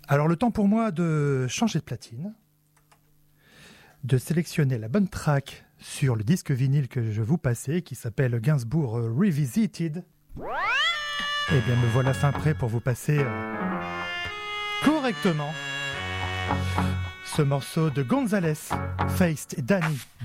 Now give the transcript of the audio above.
Alors le temps pour moi de changer de platine, de sélectionner la bonne track sur le disque vinyle que je vous passais, qui s'appelle Gainsbourg Revisited. Et bien me voilà fin prêt pour vous passer correctement ce morceau de Gonzalez, Faced et Danny